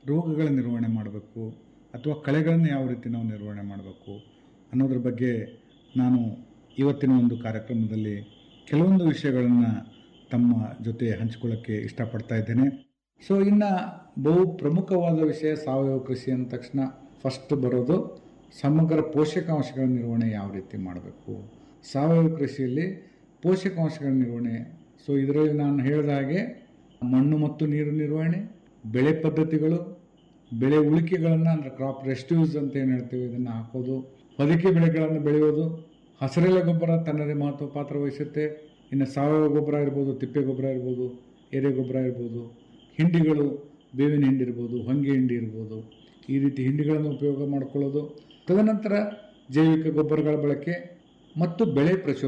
ರೋಗಗಳ ನಿರ್ವಹಣೆ ಮಾಡಬೇಕು ಅಥವಾ ಕಳೆಗಳನ್ನು ಯಾವ ರೀತಿ ನಾವು ನಿರ್ವಹಣೆ ಮಾಡಬೇಕು ಅನ್ನೋದ್ರ ಬಗ್ಗೆ ನಾನು ಇವತ್ತಿನ ಒಂದು ಕಾರ್ಯಕ್ರಮದಲ್ಲಿ ಕೆಲವೊಂದು ವಿಷಯಗಳನ್ನು ತಮ್ಮ ಜೊತೆ ಹಂಚಿಕೊಳ್ಳೋಕ್ಕೆ ಇಷ್ಟಪಡ್ತಾ ಇದ್ದೇನೆ. ಸೊ ಇನ್ನು ಬಹು ಪ್ರಮುಖವಾದ ವಿಷಯ ಸಾವಯವ ಕೃಷಿ ಅಂದ ತಕ್ಷಣ ಫಸ್ಟ್ ಬರೋದು ಸಮಗ್ರ ಪೋಷಕಾಂಶಗಳ ನಿರ್ವಹಣೆ ಯಾವ ರೀತಿ ಮಾಡಬೇಕು. ಸಾವಯವ ಕೃಷಿಯಲ್ಲಿ ಪೋಷಕಾಂಶಗಳ ನಿರ್ವಹಣೆ, ಸೊ ಇದರಲ್ಲಿ ನಾನು ಹೇಳಿದ ಹಾಗೆ ಮಣ್ಣು ಮತ್ತು ನೀರು ನಿರ್ವಹಣೆ, ಬೆಳೆ ಪದ್ಧತಿಗಳು, ಬೆಳೆ ಉಳಿಕೆಗಳನ್ನು ಅಂದರೆ ಕ್ರಾಪ್ ರೆಸ್ಟ್ಯೂಸ್ ಅಂತ ಏನು ಹೇಳ್ತೀವಿ ಇದನ್ನು ಹಾಕೋದು, ಹೊದಿಕೆ ಬೆಳೆಗಳನ್ನು ಬೆಳೆಯೋದು, ಹಸಿರೆಲೆ ಗೊಬ್ಬರ ತನ್ನದೇ ಮಹತ್ವ ಪಾತ್ರ ವಹಿಸುತ್ತೆ. ಇನ್ನು ಸಾವಯವ ಗೊಬ್ಬರ ಇರ್ಬೋದು, ತಿಪ್ಪೆ ಗೊಬ್ಬರ ಇರ್ಬೋದು, ಎರೆ ಗೊಬ್ಬರ ಇರ್ಬೋದು, ಹಿಂಡಿಗಳು, ಬೇವಿನ ಹಿಂಡಿ ಇರ್ಬೋದು, ಹೊಂಗೆ ಹಿಂಡಿ ಇರ್ಬೋದು, ಈ ರೀತಿ ಹಿಂಡಿಗಳನ್ನು ಉಪಯೋಗ ಮಾಡಿಕೊಳ್ಳೋದು. ತದನಂತರ ಜೈವಿಕ ಗೊಬ್ಬರಗಳ ಬಳಕೆ ಮತ್ತು ಬೆಳೆ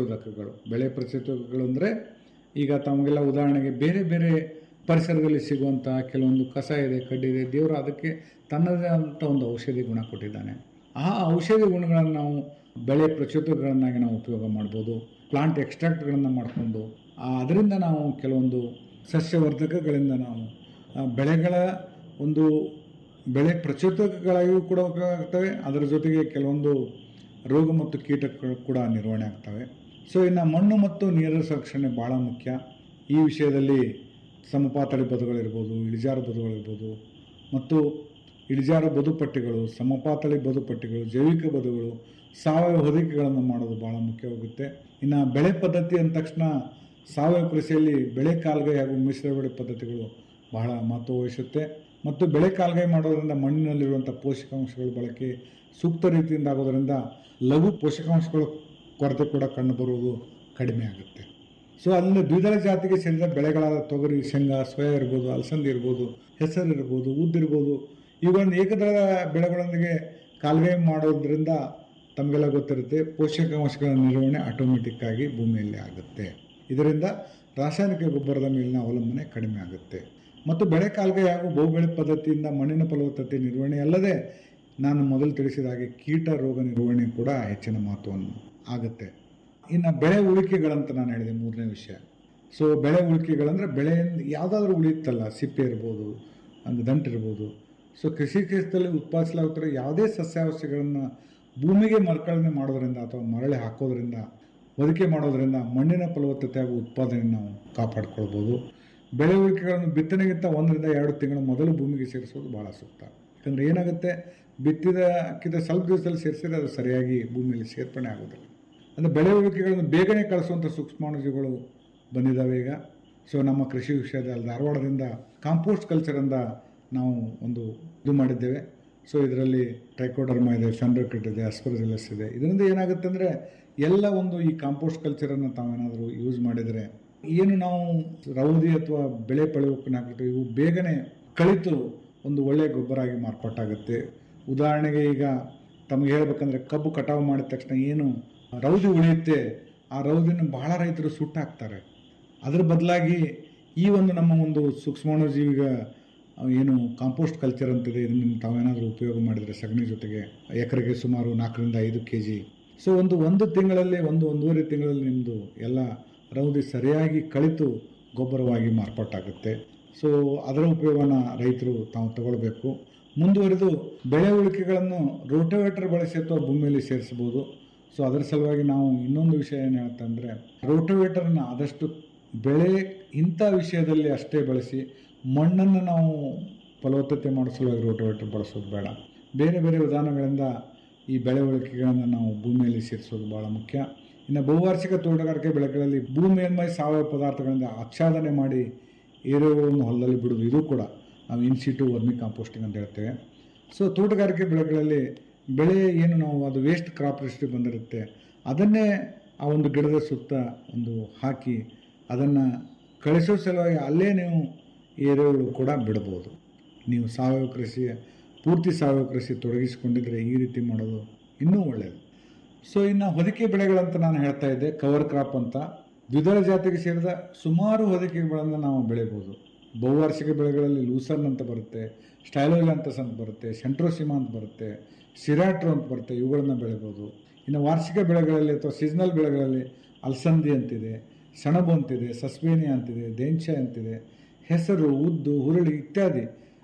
ಪ್ರಚೋದಕಗಳು ಅಂದರೆ ಈಗ ತಮಗೆಲ್ಲ ಉದಾಹರಣೆಗೆ ಬೇರೆ ಬೇರೆ ಪರಿಸರದಲ್ಲಿ ಸಿಗುವಂಥ ಕೆಲವೊಂದು ಕಸ ಇದೆ, ಕಡ್ಡಿದೆ, ದೇವರು ಅದಕ್ಕೆ ತನ್ನದೇ ಆದಂಥ ಒಂದು ಔಷಧಿ ಗುಣ ಕೊಟ್ಟಿದ್ದಾನೆ. ಆ ಔಷಧಿ ಗುಣಗಳನ್ನು ನಾವು ಬೆಳೆ ಪ್ರಚೋದಕಗಳನ್ನಾಗಿ ನಾವು ಉಪಯೋಗ ಮಾಡ್ಬೋದು. ಪ್ಲಾಂಟ್ ಎಕ್ಸ್ಟ್ರಾಕ್ಟ್ಗಳನ್ನು ಮಾಡಿಕೊಂಡು ಅದರಿಂದ ನಾವು ಕೆಲವೊಂದು ಸಸ್ಯವರ್ಧಕಗಳಿಂದ ನಾವು ಬೆಳೆಗಳ ಒಂದು ಬೆಳೆ ಪ್ರಚೋದಕಗಳಾಗಿಯೂ ಕೂಡ ಉಪಯೋಗ ಆಗ್ತವೆ. ಅದರ ಜೊತೆಗೆ ಕೆಲವೊಂದು ರೋಗ ಮತ್ತು ಕೀಟಗಳು ಕೂಡ ನಿರ್ವಹಣೆ ಆಗ್ತವೆ. ಸೊ ಇನ್ನು ಮಣ್ಣು ಮತ್ತು ನೀರಿನ ಸಂರಕ್ಷಣೆ ಭಾಳ ಮುಖ್ಯ. ಈ ವಿಷಯದಲ್ಲಿ ಸಮಪಾತಳಿ ಬದುಗಳಿರ್ಬೋದು, ಇಳಿಜಾರು ಬದುಗಳಿರ್ಬೋದು ಮತ್ತು ಇಳಿಜಾರು ಬದುಪಟ್ಟಿಗಳು, ಸಮಪಾತಳಿ ಬದುಪಟ್ಟಿಗಳು, ಜೈವಿಕ ಬದುಗಳು, ಸಾವಯವ ಹೊದಿಕೆಗಳನ್ನು ಮಾಡೋದು ಭಾಳ ಮುಖ್ಯವಾಗುತ್ತೆ. ಇನ್ನು ಬೆಳೆ ಪದ್ಧತಿ ಅಂದ ತಕ್ಷಣ ಸಾವಯವ ಕೃಷಿಯಲ್ಲಿ ಬೆಳೆ ಕಾಲ್ಗೈ ಹಾಗೂ ಮಿಶ್ರ ಬೆಳೆ ಪದ್ಧತಿಗಳು ಬಹಳ ಮಹತ್ವ ವಹಿಸುತ್ತೆ. ಮತ್ತು ಬೆಳೆ ಕಾಲ್ಗೈ ಮಾಡೋದ್ರಿಂದ ಮಣ್ಣಿನಲ್ಲಿರುವಂಥ ಪೋಷಕಾಂಶಗಳ ಬಳಕೆ ಸೂಕ್ತ ರೀತಿಯಿಂದ ಆಗೋದರಿಂದ ಲಘು ಪೋಷಕಾಂಶಗಳ ಕೊರತೆ ಕೂಡ ಕಂಡುಬರುವುದು ಕಡಿಮೆ ಆಗುತ್ತೆ. ಸೊ ಅಲ್ಲಿಂದ ದ್ವಿದಳ ಜಾತಿಗೆ ಸೇರಿದ ಬೆಳೆಗಳಾದ ತೊಗರಿ, ಶೇಂಗಾ, ಸೋಯಾ ಇರ್ಬೋದು, ಅಲಸಂದಿ ಇರ್ಬೋದು, ಹೆಸರು ಇರ್ಬೋದು, ಉದ್ದಿರ್ಬೋದು, ಇವುಗಳನ್ನು ಏಕದಳ ಬೆಳೆಗಳೊಂದಿಗೆ ಕಾಲ್ಗೈ ಮಾಡೋದ್ರಿಂದ ತಮಗೆಲ್ಲ ಗೊತ್ತಿರುತ್ತೆ ಪೋಷಕಾಂಶಗಳ ನಿರ್ವಹಣೆ ಆಟೋಮೆಟಿಕ್ ಆಗಿ ಭೂಮಿಯಲ್ಲಿ ಆಗುತ್ತೆ. ಇದರಿಂದ ರಾಸಾಯನಿಕ ಗೊಬ್ಬರದ ಮೇಲಿನ ಅವಲಂಬನೆ ಕಡಿಮೆ ಆಗುತ್ತೆ. ಮತ್ತು ಬೆಳೆ ಕಾಲ್ಗೈ ಹಾಗೂ ಬಹುಬೆಳೆ ಪದ್ಧತಿಯಿಂದ ಮಣ್ಣಿನ ಫಲವತ್ತತೆ ನಿರ್ವಹಣೆ ಅಲ್ಲದೆ ನಾನು ಮೊದಲು ತಿಳಿಸಿದ ಹಾಗೆ ಕೀಟ ರೋಗ ನಿರ್ವಹಣೆ ಕೂಡ ಹೆಚ್ಚಿನ ಮಹತ್ವವನ್ನು ಆಗುತ್ತೆ. ಇನ್ನು ಬೆಳೆ ಉಳಿಕೆಗಳಂತ ನಾನು ಹೇಳಿದೆ ಮೂರನೇ ವಿಷಯ. ಸೊ ಬೆಳೆ ಉಳಿಕೆಗಳಂದರೆ ಬೆಳೆಯಿಂದ ಯಾವುದಾದ್ರೂ ಉಳಿಯುತ್ತಲ್ಲ, ಸಿಪ್ಪೆ ಇರ್ಬೋದು, ಒಂದು ದಂಟಿರ್ಬೋದು. ಸೊ ಕೃಷಿ ಕ್ಷೇತ್ರದಲ್ಲಿ ಉತ್ಪಾದಿಸಲಾಗುತ್ತಿರೋ ಯಾವುದೇ ಸಸ್ಯಾವಸ್ಥೆಗಳನ್ನು ಭೂಮಿಗೆ ಮರುಕಳನೆ ಮಾಡೋದರಿಂದ ಅಥವಾ ಮರಳಿ ಹಾಕೋದ್ರಿಂದ, ಹೊದಿಕೆ ಮಾಡೋದರಿಂದ ಮಣ್ಣಿನ ಫಲವತ್ತತೆ ಹಾಗೂ ಉತ್ಪಾದನೆಯನ್ನು ನಾವು ಕಾಪಾಡಿಕೊಳ್ಬೋದು. ಬೆಳೆ ಉಳಿಕೆಗಳನ್ನು ಬಿತ್ತನೆಗಿಂತ 1 ರಿಂದ 2 ತಿಂಗಳ ಮೊದಲು ಭೂಮಿಗೆ ಸೇರಿಸೋದು ಭಾಳ ಸೂಕ್ತ. ಯಾಕಂದರೆ ಏನಾಗುತ್ತೆ, ಬಿತ್ತಿದಕ್ಕಿಂತ ಸ್ವಲ್ಪ ದಿವಸದಲ್ಲಿ ಸೇರಿಸಿದ್ರೆ ಅದು ಸರಿಯಾಗಿ ಭೂಮಿಯಲ್ಲಿ ಸೇರ್ಪಡೆ ಆಗೋದಿಲ್ಲ. ಅಂದರೆ ಬೆಳೆ ಉಳಿಕೆಗಳನ್ನು ಬೇಗನೆ ಕಳಿಸುವಂಥ ಸೂಕ್ಷ್ಮಾಣುಜೀವಿಗಳು ಬಂದಿದ್ದಾವೆ ಈಗ. ಸೊ ನಮ್ಮ ಕೃಷಿ ವಿಷಯದ ಧಾರವಾಡದಿಂದ ಕಾಂಪೋಸ್ಟ್ ಕಲ್ಚರಿಂದ ನಾವು ಒಂದು ಇದು ಮಾಡಿದ್ದೇವೆ. ಸೊ ಇದರಲ್ಲಿ ಟ್ರೈಕೋಡರ್ಮಾ ಇದೆ, ಫೆನ್ರಿಕ್ರಿಟ್ ಇದೆ, ಆಸ್ಪರ್ಜಿಲ್ಲಸ್ ಇದೆ. ಇದರಿಂದ ಏನಾಗುತ್ತೆ ಅಂದರೆ ಎಲ್ಲ ಒಂದು ಈ ಕಾಂಪೋಸ್ಟ್ ಕಲ್ಚರನ್ನು ತಾವೇನಾದರೂ ಯೂಸ್ ಮಾಡಿದರೆ ಏನು ನಾವು ರೌದಿ ಅಥವಾ ಬೆಳೆ ಪಳೆಯೋಕ್ಕನ್ನು ಹಾಕಿರ್ತೀವಿ, ಇವು ಬೇಗನೆ ಕಳಿತು ಒಂದು ಒಳ್ಳೆಯ ಗೊಬ್ಬರ ಆಗಿ ಮಾರ್ಪಾಟಾಗುತ್ತೆ. ಉದಾಹರಣೆಗೆ ಈಗ ತಮಗೆ ಹೇಳ್ಬೇಕಂದ್ರೆ ಕಬ್ಬು ಕಟಾವು ಮಾಡಿದ ತಕ್ಷಣ ಏನು ರೌದಿ ಉಳಿಯುತ್ತೆ, ಆ ರೌದಿನ ಬಹಳ ರೈತರು ಸುಟ್ಟಾಕ್ತಾರೆ. ಅದರ ಬದಲಾಗಿ ಈ ಒಂದು ನಮ್ಮ ಒಂದು ಸೂಕ್ಷ್ಮಾಣುಜೀವಿಗ ಏನು ಕಾಂಪೋಸ್ಟ್ ಕಲ್ಚರ್ ಅಂತಿದೆ, ಇದನ್ನು ತಾವೇನಾದರೂ ಉಪಯೋಗ ಮಾಡಿದರೆ ಸಗಣಿ ಜೊತೆಗೆ ಎಕರೆಗೆ ಸುಮಾರು 4 ರಿಂದ 5 kg. ಸೊ ಒಂದು ತಿಂಗಳಲ್ಲಿ 1-1.5 ತಿಂಗಳಲ್ಲಿ ನಿಮ್ಮದು ಎಲ್ಲ ರೌದಿ ಸರಿಯಾಗಿ ಕಳಿತು ಗೊಬ್ಬರವಾಗಿ ಮಾರ್ಪಾಟಾಗುತ್ತೆ. ಸೊ ಅದರ ಉಪಯೋಗನ ರೈತರು ತಾವು ತಗೊಳ್ಬೇಕು. ಮುಂದುವರೆದು ಬೆಳೆ ಉಳಿಕೆಗಳನ್ನು ರೋಟೋವೇಟರ್ ಬಳಸಿ ಅಥವಾ ಭೂಮಿಯಲ್ಲಿ ಸೇರಿಸಬಹುದು. ಸೊ ಅದರ ಸಲುವಾಗಿ ನಾವು ಇನ್ನೊಂದು ವಿಷಯ ಏನು ಹೇಳ್ತಂದರೆ, ರೋಟೋವೇಟರ್ನ ಆದಷ್ಟು ಬೆಳೆ ಇಂಥ ವಿಷಯದಲ್ಲಿ ಅಷ್ಟೇ ಬಳಸಿ, ಮಣ್ಣನ್ನು ನಾವು ಫಲವತ್ತತೆ ಮಾಡೋ ಸಲುವಾಗಿ ರೋಟೋವೇಟರ್ ಬಳಸೋದು ಬೇಡ. ಬೇರೆ ಬೇರೆ ವಿಧಾನಗಳಿಂದ ಈ ಬೆಳೆ ಉಳಿಕೆಗಳನ್ನು ನಾವು ಭೂಮಿಯಲ್ಲಿ ಸೇರಿಸೋದು ಭಾಳ ಮುಖ್ಯ. ಇನ್ನು ಬಹುವಾರ್ಷಿಕ ತೋಟಗಾರಿಕೆ ಬೆಳೆಗಳಲ್ಲಿ ಭೂಮಿ ಮೇಲ್ಮೈ ಸಾವಯವ ಪದಾರ್ಥಗಳಿಂದ ಆಚ್ಛಾದನೆ ಮಾಡಿ ಏರುಗಳನ್ನು ಹೊಲದಲ್ಲಿ ಬಿಡೋದು, ಇದು ಕೂಡ ನಾವು ಇನ್ಸಿಟು ವರ್ಮಿ ಕಾಂಪೋಸ್ಟಿಂಗ್ ಅಂತ ಹೇಳ್ತೇವೆ. ಸೊ ತೋಟಗಾರಿಕೆ ಬೆಳೆಗಳಲ್ಲಿ ಬೆಳೆ ಏನು ನಾವು ಅದು ವೇಸ್ಟ್ ಕ್ರಾಪ್ ರೆಸಿಡ್ಯೂ ಬಂದಿರುತ್ತೆ, ಅದನ್ನೇ ಆ ಒಂದು ಗಿಡದ ಸುತ್ತ ಒಂದು ಹಾಕಿ ಅದನ್ನು ಕಳಿಸೋ ಸಲುವಾಗಿ ಅಲ್ಲೇ ನೀವು ಏರುಗಳು ಕೂಡ ಬಿಡ್ಬೋದು. ನೀವು ಸಾವಯವ ಕೃಷಿ ಪೂರ್ತಿ ಸಾವಯವ ಕೃಷಿ ತೊಡಗಿಸಿಕೊಂಡಿದ್ದರೆ ಈ ರೀತಿ ಮಾಡೋದು ಇನ್ನೂ ಒಳ್ಳೆಯದು. ಸೊ ಇನ್ನು ಹೊದಿಕೆ ಬೆಳೆಗಳಂತ ನಾನು ಹೇಳ್ತಾ ಇದ್ದೆ, ಕವರ್ ಕ್ರಾಪ್ ಅಂತ ದ್ವಿದಳ ಜಾತಿಗೆ ಸೇರಿದ ಸುಮಾರು ಹೊದಿಕೆಗಳನ್ನು ನಾವು ಬೆಳಿಬೋದು. ಬಹುವಾರ್ಷಿಕ ಬೆಳೆಗಳಲ್ಲಿ ಲೂಸರ್ನ್ ಅಂತ ಬರುತ್ತೆ, ಸ್ಟೈಲೋಲ್ಯಾಂಥಸ್ ಅಂತ ಬರುತ್ತೆ, ಸೆಂಟ್ರೋಸಿಮಾ ಅಂತ ಬರುತ್ತೆ, ಸಿರಾಟ್ರೋ ಅಂತ ಬರುತ್ತೆ, ಇವುಗಳನ್ನು ಬೆಳಿಬೋದು. ಇನ್ನು ವಾರ್ಷಿಕ ಬೆಳೆಗಳಲ್ಲಿ ಅಥವಾ ಸೀಸನಲ್ ಬೆಳೆಗಳಲ್ಲಿ ಅಲಸಂದಿ ಅಂತಿದೆ, ಸೆಣಬು ಅಂತಿದೆ, ಸಸ್ಬೇನಿಯಾ ಅಂತಿದೆ, ದೇಂಚ ಅಂತಿದೆ, ಹೆಸರು, ಉದ್ದು, ಹುರುಳಿ ಇತ್ಯಾದಿ